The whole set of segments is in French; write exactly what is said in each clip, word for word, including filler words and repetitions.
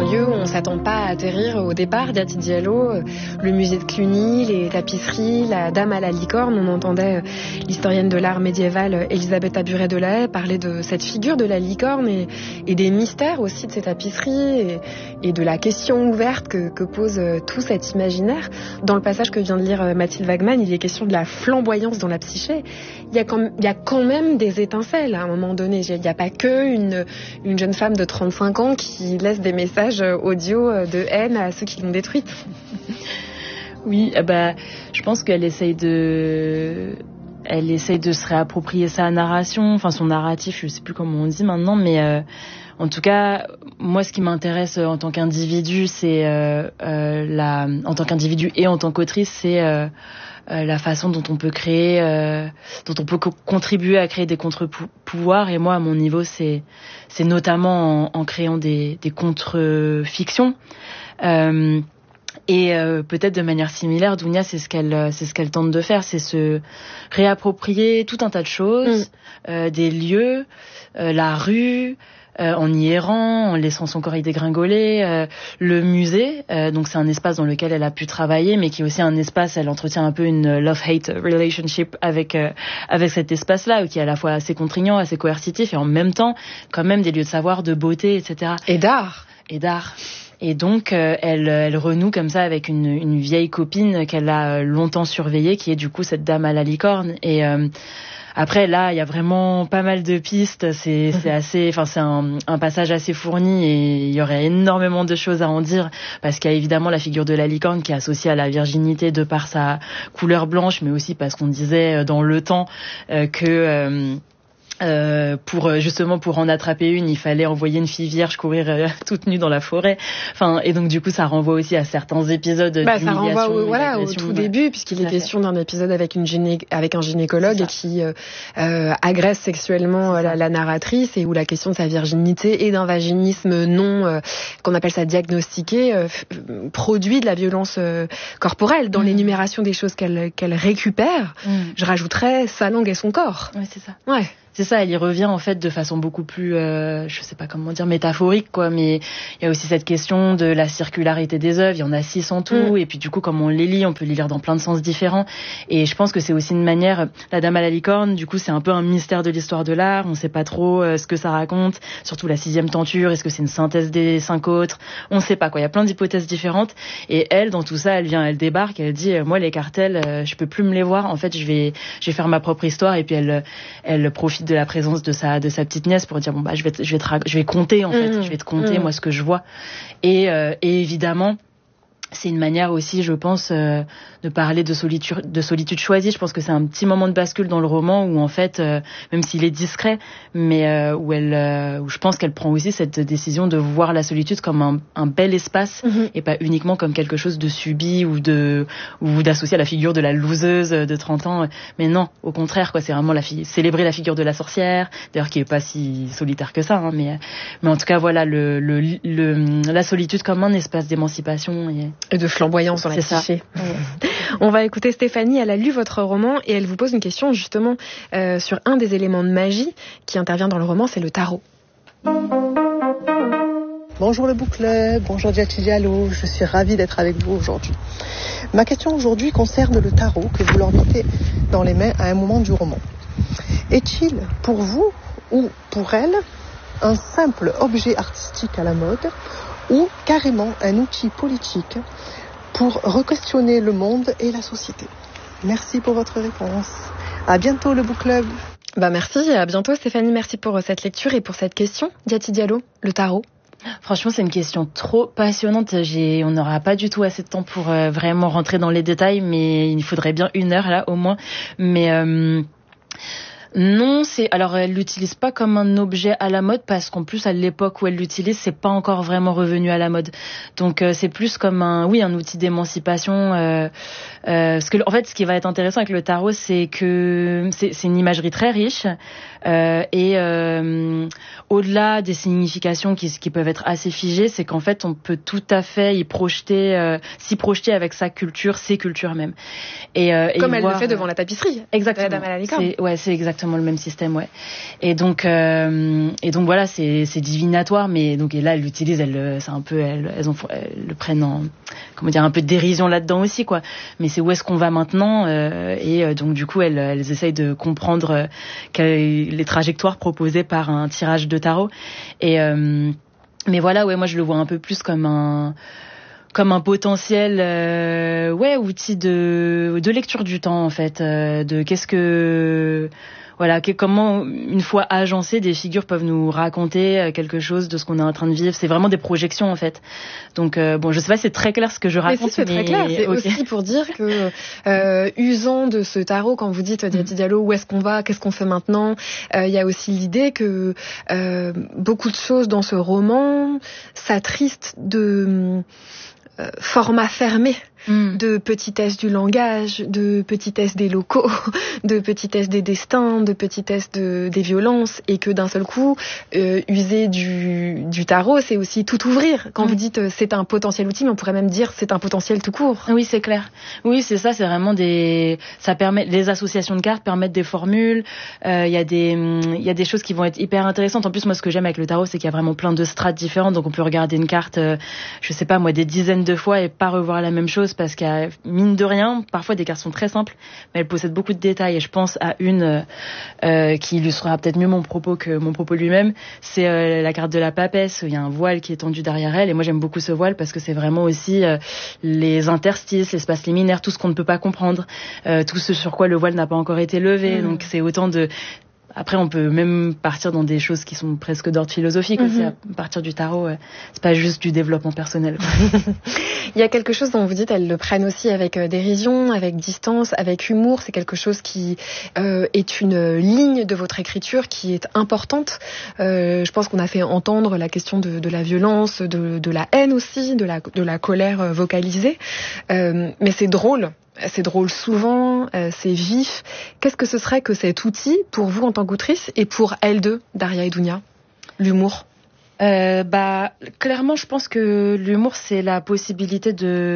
lieu où on s'attend pas à atterrir au départ. Diaty Diallo, le musée de Cluny, les tapisseries, la dame à la licorne. On entendait l'historienne de l'art médiéval Elisabetta Burey-Delahaye parler de cette figure de la licorne et, et des mystères aussi de ces tapisseries et, et de la question ouverte que, que pose tout cet imaginaire. Dans le passage que vient de lire Mathilde Wagman, il est question de la flamboyance dans la psyché. Il y a quand, il y a quand même des étincelles à un moment donné. Il n'y a pas que une, une jeune femme de trente-cinq ans qui laisse des messages audio de haine à ceux qui l'ont détruite. Oui, bah, je pense qu'elle essaye de... Elle essaye de se réapproprier sa narration, enfin son narratif, je sais plus comment on dit maintenant, mais euh, en tout cas, moi, ce qui m'intéresse en tant qu'individu, c'est euh, euh, la, en tant qu'individu et en tant qu'autrice, c'est euh, euh, la façon dont on peut créer, euh, dont on peut co- contribuer à créer des contre-pouvoirs. Et moi, à mon niveau, c'est, c'est notamment en, en créant des, des contre-fictions. Euh, Et euh, peut-être de manière similaire, Dounia, c'est ce qu'elle, c'est ce qu'elle tente de faire, c'est se réapproprier tout un tas de choses, mmh. euh, des lieux, euh, la rue, euh, en y errant, en laissant son corps y dégringoler, euh, le musée. Euh, donc c'est un espace dans lequel elle a pu travailler, mais qui est aussi un espace. Elle entretient un peu une love-hate relationship avec euh, avec cet espace-là, qui est à la fois assez contraignant, assez coercitif, et en même temps, quand même des lieux de savoir, de beauté, et cetera. Et d'art. Et d'art. Et donc, euh, elle, elle renoue comme ça avec une, une vieille copine qu'elle a longtemps surveillée, qui est du coup cette dame à la licorne. Et euh, après, là, il y a vraiment pas mal de pistes. C'est, c'est assez, enfin, c'est un, un passage assez fourni et il y aurait énormément de choses à en dire parce qu'il y a évidemment la figure de la licorne qui est associée à la virginité de par sa couleur blanche, mais aussi parce qu'on disait dans le temps euh, que euh, Euh, pour justement pour en attraper une, il fallait envoyer une fille vierge courir euh, toute nue dans la forêt. Enfin, et donc du coup, ça renvoie aussi à certains épisodes bah, d'humiliation. Ça renvoie au, voilà, au tout ouais. début, puisqu'il est question d'un épisode avec une gyné, avec un gynécologue qui euh, euh, agresse sexuellement la, la narratrice et où la question de sa virginité et d'un vaginisme non, euh, qu'on appelle ça diagnostiqué, euh, f- produit de la violence euh, corporelle. Dans mmh. l'énumération des choses qu'elle qu'elle récupère, mmh. je rajouterais sa langue et son corps. Ouais, c'est ça. Ouais. C'est ça, elle y revient en fait de façon beaucoup plus, euh, je sais pas comment dire, métaphorique quoi. Mais il y a aussi cette question de la circularité des œuvres. Il y en a six en tout, mmh. et puis du coup, comme on les lit, on peut les lire dans plein de sens différents. Et je pense que c'est aussi une manière. La Dame à la licorne, du coup, c'est un peu un mystère de l'histoire de l'art. On sait pas trop euh, ce que ça raconte. Surtout la sixième tenture. Est-ce que c'est une synthèse des cinq autres? On sait pas quoi. Il y a plein d'hypothèses différentes. Et elle, dans tout ça, elle vient, elle débarque. Elle dit, euh, moi, les cartels, euh, je peux plus me les voir. En fait, je vais, je vais faire ma propre histoire. Et puis elle, elle profite de la présence de sa de sa petite nièce pour dire bon bah je vais te, je vais te, je vais compter en fait, mmh, je vais te compter mmh. moi ce que je vois. Et euh, et évidemment c'est une manière aussi, je pense, euh, de parler de solitude, de solitude choisie. Je pense que c'est un petit moment de bascule dans le roman où, en fait, euh, même s'il est discret, mais euh, où elle, euh, où je pense qu'elle prend aussi cette décision de voir la solitude comme un, un bel espace mm-hmm. et pas uniquement comme quelque chose de subi ou de ou d'associer à la figure de la loseuse de trente ans. Mais non, au contraire, quoi. C'est vraiment la fille, célébrer la figure de la sorcière, d'ailleurs qui est pas si solitaire que ça, hein, mais mais en tout cas, voilà, le, le, le la solitude comme un espace d'émancipation. Et Et de flamboyance dans la psyché. On va écouter Stéphanie, elle a lu votre roman et elle vous pose une question justement euh, sur un des éléments de magie qui intervient dans le roman, c'est le tarot. Bonjour le Book Club, bonjour Diaty Diallo, je suis ravie d'être avec vous aujourd'hui. Ma question aujourd'hui concerne le tarot que vous leur mettez dans les mains à un moment du roman. Est-il pour vous ou pour elle un simple objet artistique à la mode ou carrément un outil politique pour re-questionner le monde et la société? Merci pour votre réponse. À bientôt le Book Club. Bah merci, à bientôt Stéphanie, merci pour cette lecture et pour cette question. Diaty Diallo, le tarot. Franchement, c'est une question trop passionnante. J'ai, on n'aura pas du tout assez de temps pour euh, vraiment rentrer dans les détails, mais il faudrait bien une heure là au moins. Mais euh, non, c'est alors elle l'utilise pas comme un objet à la mode parce qu'en plus à l'époque où elle l'utilise, c'est pas encore vraiment revenu à la mode. Donc euh, c'est plus comme un oui, un outil d'émancipation euh, euh, parce que en fait ce qui va être intéressant avec le tarot, c'est que c'est, c'est une imagerie très riche euh, et euh, au-delà des significations qui qui peuvent être assez figées, c'est qu'en fait on peut tout à fait y projeter euh, s'y projeter avec sa culture, ses cultures même. Et, euh, et comme elle voir, le fait devant la tapisserie. Exactement. De la Dame à la licorne. C'est, ouais, c'est exactement exactement le même système, ouais. Et donc, euh, et donc voilà, c'est, c'est divinatoire, mais donc et là, elles l'utilisent, elles, c'est un peu, elles, elles, ont, elles le prennent en, comment dire, un peu de dérision là-dedans aussi, quoi. Mais c'est où est-ce qu'on va maintenant, euh, et euh, donc du coup, elles, elles essayent de comprendre euh, quelles, les trajectoires proposées par un tirage de tarot. Et euh, mais voilà, ouais, moi je le vois un peu plus comme un comme un potentiel euh, ouais outil de de lecture du temps en fait, euh, de qu'est-ce que voilà que, comment une fois agencées des figures peuvent nous raconter quelque chose de ce qu'on est en train de vivre. C'est vraiment des projections en fait. Donc euh, bon, je sais pas si c'est très clair ce que je raconte, mais, si, c'est mais très clair. C'est okay. aussi pour dire que euh, usant de ce tarot, quand vous dites Diati Diallo, où est-ce qu'on va, qu'est-ce qu'on fait maintenant, il euh, y a aussi l'idée que euh, beaucoup de choses dans ce roman s'attristent de euh, format fermé. De petitesse du langage, de petitesse des locaux, de petitesse des destins, de petitesse de, des violences, et que d'un seul coup, euh, user du, du tarot, c'est aussi tout ouvrir. Quand mmh. vous dites euh, c'est un potentiel outil, mais on pourrait même dire c'est un potentiel tout court. Oui, c'est clair. Oui, c'est ça, c'est vraiment des, ça permet, les associations de cartes permettent des formules. Il euh, y a des, il y a des choses qui vont être hyper intéressantes. En plus, moi, ce que j'aime avec le tarot, c'est qu'il y a vraiment plein de strates différentes. Donc, on peut regarder une carte, euh, je sais pas moi, des dizaines de fois et pas revoir la même chose. Parce qu'il y a, mine de rien, parfois des cartes sont très simples, mais elles possèdent beaucoup de détails. Et je pense à une euh, qui illustrera peut-être mieux mon propos que mon propos lui-même. C'est euh, la carte de la papesse. Il y a un voile qui est tendu derrière elle. Et moi, j'aime beaucoup ce voile parce que c'est vraiment aussi euh, les interstices, l'espace liminaire, tout ce qu'on ne peut pas comprendre, euh, tout ce sur quoi le voile n'a pas encore été levé. Mmh. Donc, c'est autant de... Après, on peut même partir dans des choses qui sont presque d'ordre philosophique aussi. Mm-hmm. À partir du tarot, euh, c'est pas juste du développement personnel. Il y a quelque chose dont vous dites, elles le prennent aussi avec euh, dérision, avec distance, avec humour. C'est quelque chose qui euh, est une ligne de votre écriture qui est importante. Euh, je pense qu'on a fait entendre la question de, de la violence, de, de la haine aussi, de la, de la colère vocalisée. Euh, mais c'est drôle. C'est drôle souvent, euh, c'est vif. Qu'est-ce que ce serait que cet outil pour vous en tant qu'autrice et pour elles deux, Daria et Dounia, l'humour? Euh, bah clairement, je pense que l'humour c'est la possibilité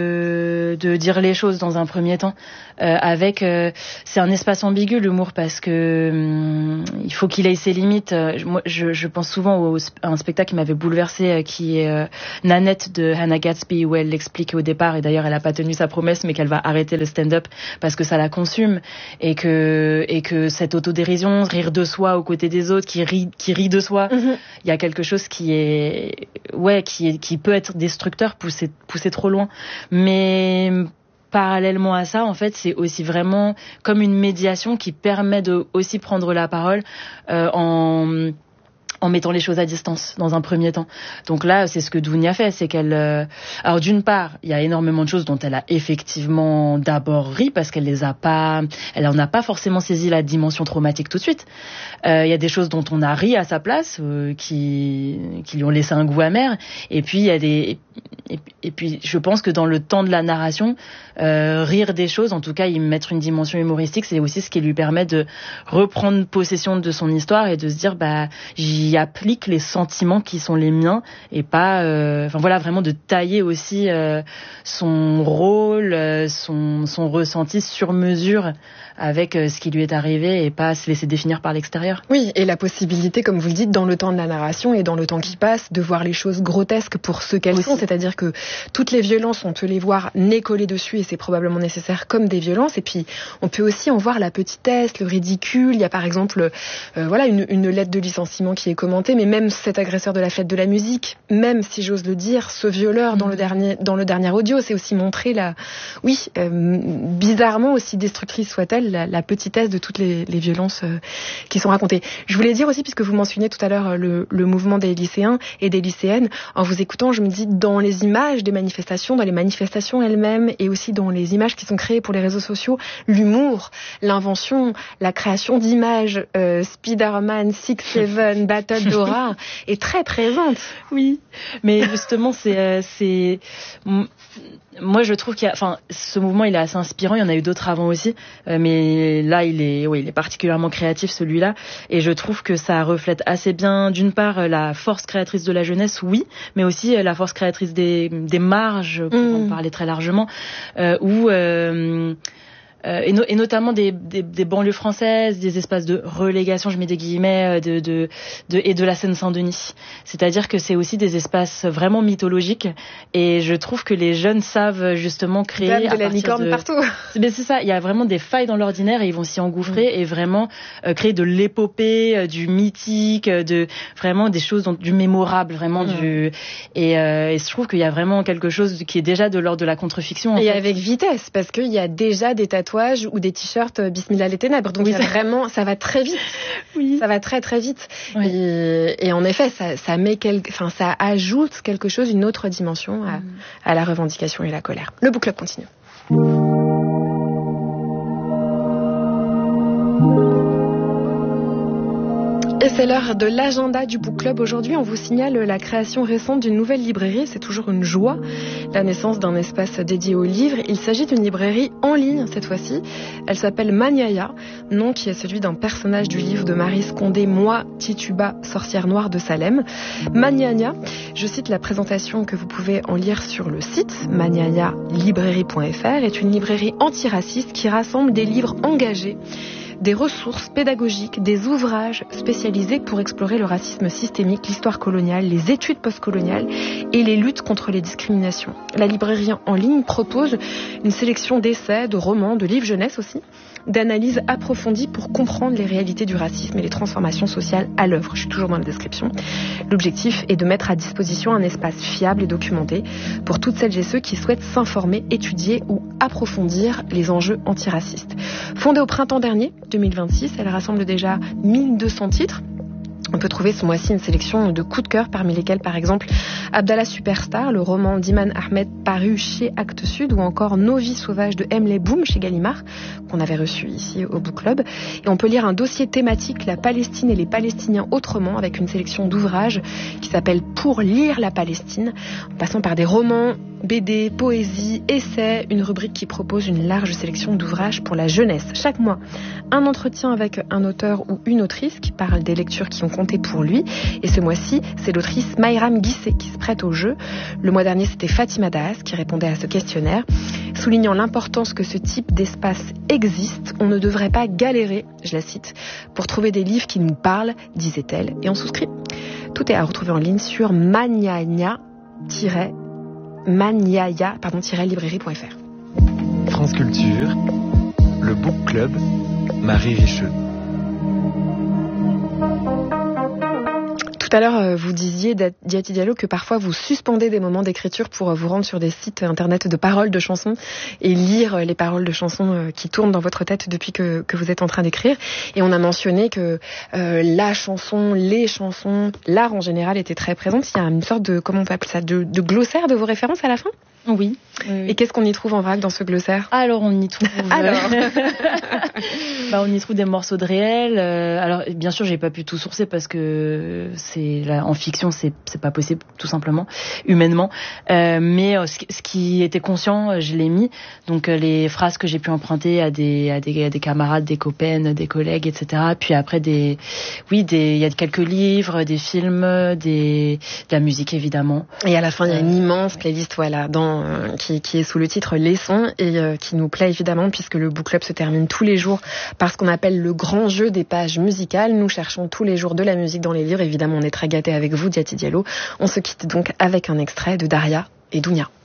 de de dire les choses dans un premier temps. Euh, avec euh, c'est un espace ambigu l'humour parce que hum, il faut qu'il ait ses limites. Euh, moi, je, je pense souvent au, à un spectacle qui m'avait bouleversée, euh, qui est euh, Nanette de Hannah Gadsby, où elle l'explique au départ et d'ailleurs elle a pas tenu sa promesse, mais qu'elle va arrêter le stand-up parce que ça la consume et que et que cette autodérision, rire de soi aux côtés des autres, qui rit qui rit de soi, il mm-hmm. y a quelque chose qui est ouais qui est qui peut être destructeur, pousser pousser trop loin, mais parallèlement à ça, en fait, c'est aussi vraiment comme une médiation qui permet de aussi prendre la parole euh, en en mettant les choses à distance dans un premier temps. Donc là, c'est ce que Dounia fait, c'est qu'elle... Euh... Alors d'une part, il y a énormément de choses dont elle a effectivement d'abord ri parce qu'elle les a pas... Elle en a pas forcément saisi la dimension traumatique tout de suite. Euh, il y a des choses dont on a ri à sa place, euh, qui qui lui ont laissé un goût amer. Et puis il y a des... Et, et puis je pense que dans le temps de la narration, euh, rire des choses, en tout cas y mettre une dimension humoristique, c'est aussi ce qui lui permet de reprendre possession de son histoire et de se dire bah j'y applique les sentiments qui sont les miens et pas euh, enfin voilà, vraiment de tailler aussi euh, son rôle, euh, son son ressenti sur mesure avec euh, ce qui lui est arrivé et pas se laisser définir par l'extérieur. Oui, et la possibilité, comme vous le dites, dans le temps de la narration et dans le temps qui passe, de voir les choses grotesques pour ce qu'elles aussi sont, c'est-à-dire que toutes les violences, on peut les voir nez collé dessus et c'est probablement nécessaire comme des violences, et puis on peut aussi en voir la petitesse, le ridicule. Il y a par exemple euh, voilà une, une lettre de licenciement qui est commentée, mais même cet agresseur de la fête de la musique, même si j'ose le dire, ce violeur mmh. dans le dernier dans le dernier audio, c'est aussi montré la, oui, euh, bizarrement aussi destructrice soit-elle, la, la petitesse de toutes les, les violences euh, qui sont racontées. Je voulais dire aussi, puisque vous mentionniez tout à l'heure le, le mouvement des lycéens et des lycéennes, en vous écoutant, je me dis dans les images des manifestations, dans les manifestations elles-mêmes et aussi dans les images qui sont créées pour les réseaux sociaux, l'humour, l'invention, la création d'images, euh, Spider-Man, Six Seven, Battle Dora est très présente. Oui, mais justement c'est euh, c'est moi je trouve qu'il y a, enfin ce mouvement il est assez inspirant. Il y en a eu d'autres avant aussi, euh, mais là il est, oui, il est particulièrement créatif celui-là, et je trouve que ça reflète assez bien d'une part la force créatrice de la jeunesse, oui, mais aussi la force créatrice des des marges, pour mmh. en parler très largement, euh, où euh, euh, et, no, et notamment des, des, des banlieues françaises, des espaces de relégation, je mets des guillemets, de, de, de, et de la Seine-Saint-Denis. C'est-à-dire que c'est aussi des espaces vraiment mythologiques, et je trouve que les jeunes savent justement créer Dame de à la licorne de... partout. Mais c'est ça, il y a vraiment des failles dans l'ordinaire et ils vont s'y engouffrer mmh. et vraiment euh, créer de l'épopée, euh, du mythique, euh, de vraiment des choses, donc, du mémorable, vraiment mmh. du et, euh, et je trouve qu'il y a vraiment quelque chose qui est déjà de l'ordre de la contre-fiction. Et fait. avec vitesse, parce qu'il y a déjà des tatouages ou des t-shirts Bismillah les ténèbres, donc oui, il y a vraiment, ça va très vite. Oui. Ça va très très vite. Oui. Et, et en effet, ça, ça met quelque, enfin, ça ajoute quelque chose, une autre dimension à, mmh. à la revendication et la colère. Le book club continue. Et c'est l'heure de l'agenda du Book Club. Aujourd'hui, on vous signale la création récente d'une nouvelle librairie. C'est toujours une joie, la naissance d'un espace dédié aux livres. Il s'agit d'une librairie en ligne cette fois-ci. Elle s'appelle Maniaya, nom qui est celui d'un personnage du livre de Marie Scondé, Moi, Tituba, sorcière noire de Salem. Maniaya, je cite la présentation que vous pouvez en lire sur le site maniaya librairie point f r, est une librairie antiraciste qui rassemble des livres engagés, des ressources pédagogiques, des ouvrages spécialisés pour explorer le racisme systémique, l'histoire coloniale, les études postcoloniales et les luttes contre les discriminations. La librairie en ligne propose une sélection d'essais, de romans, de livres jeunesse aussi, d'analyses approfondies pour comprendre les réalités du racisme et les transformations sociales à l'œuvre. Je suis toujours dans la description. L'objectif est de mettre à disposition un espace fiable et documenté pour toutes celles et ceux qui souhaitent s'informer, étudier ou approfondir les enjeux antiracistes. Fondée au printemps dernier, deux mille vingt-six, elle rassemble déjà mille deux cents titres. On peut trouver ce mois-ci une sélection de coups de cœur, parmi lesquels, par exemple, Abdallah Superstar, le roman d'Iman Ahmed paru chez Actes Sud, ou encore Nos vies sauvages de Emily Boom chez Gallimard, qu'on avait reçu ici au Book Club. Et on peut lire un dossier thématique, La Palestine et les Palestiniens autrement, avec une sélection d'ouvrages qui s'appelle Pour lire la Palestine, en passant par des romans, B D, poésie, essais, une rubrique qui propose une large sélection d'ouvrages pour la jeunesse. Chaque mois, un entretien avec un auteur ou une autrice qui parle des lectures qui ont compté pour lui. Et ce mois-ci, c'est l'autrice Mayram Guissé qui se prête au jeu. Le mois dernier, c'était Fatima Daas qui répondait à ce questionnaire. Soulignant l'importance que ce type d'espace existe, on ne devrait pas galérer, je la cite, pour trouver des livres qui nous parlent, disait-elle, et on souscrit. Tout est à retrouver en ligne sur maniaya maniaya pardon, librairie point f r. France Culture, le Book Club, Marie Richeux. Tout à l'heure, vous disiez, Diati Diallo, que parfois vous suspendez des moments d'écriture pour vous rendre sur des sites internet de paroles de chansons et lire les paroles de chansons qui tournent dans votre tête depuis que, que vous êtes en train d'écrire. Et on a mentionné que euh, la chanson, les chansons, l'art en général était très présente. Il y a une sorte de, comment on peut appeler ça, de, de glossaire de vos références à la fin ? Oui. oui, oui. Et qu'est-ce qu'on y trouve en vrac dans ce glossaire ? Alors, on y trouve... alors bah, on y trouve des morceaux de réel. Euh, alors, bien sûr, j'ai pas pu tout sourcer parce que c'est là, en fiction, c'est, c'est pas possible, tout simplement, humainement. Euh, mais euh, ce, ce qui était conscient, je l'ai mis. Donc, euh, les phrases que j'ai pu emprunter à des, à des, à des camarades, des copains, des collègues, et cetera. Puis après, des, oui, des, il y a quelques livres, des films, des, de la musique, évidemment. Et à la fin, il y a une immense playlist, voilà, dans Euh, qui, qui est sous le titre Les Sons et euh, qui nous plaît évidemment puisque le Book Club se termine tous les jours par ce qu'on appelle le grand jeu des pages musicales. Nous cherchons tous les jours de la musique dans les livres. Évidemment, on est très gâtés avec vous, Diati Diallo. On se quitte donc avec un extrait de Daria et Dounia.